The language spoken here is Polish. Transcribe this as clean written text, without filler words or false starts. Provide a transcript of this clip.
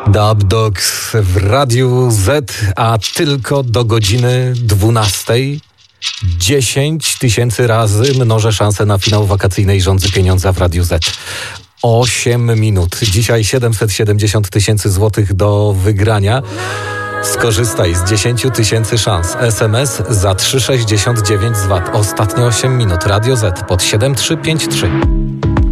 Dub Dogs w Radiu Z, a tylko do godziny 12. 10 000 razy mnożę szansę na finał wakacyjnej Rządzy Pieniądza w Radiu Z. 8 minut. Dzisiaj 770 000 złotych do wygrania. Skorzystaj z 10 000 szans. SMS za 3,69 z VAT. Ostatnie 8 minut. Radio Z pod 7353.